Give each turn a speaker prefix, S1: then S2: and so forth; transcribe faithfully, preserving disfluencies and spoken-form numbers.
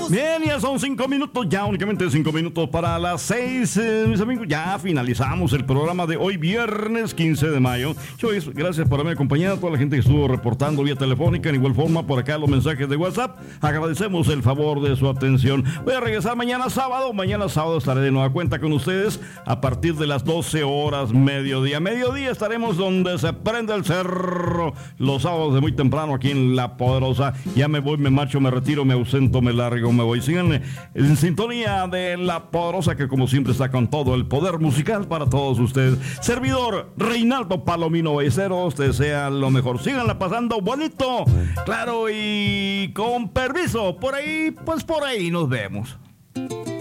S1: Bien, ya son cinco minutos, ya únicamente cinco minutos para las seis, eh, mis amigos. Ya finalizamos el programa de hoy, viernes quince de mayo. Chois, gracias por haberme acompañado, a toda la gente que estuvo reportando vía telefónica, en igual forma por acá los mensajes de WhatsApp. Agradecemos el favor de su atención. Voy a regresar mañana sábado. Mañana sábado estaré de nueva cuenta con ustedes a partir de las doce horas, mediodía. Mediodía estaremos donde se prende el cerro, los sábados de muy temprano aquí en La Poderosa. Ya me voy, me marcho, me retiro, me ausento, me largo, me voy. Sigan en sintonía de La Poderosa, que como siempre está con todo el poder musical para todos ustedes. Servidor Reinaldo Palomino Ballesteros, te desea lo mejor. Síganla pasando bonito, claro, y con permiso, por ahí, pues por ahí nos vemos.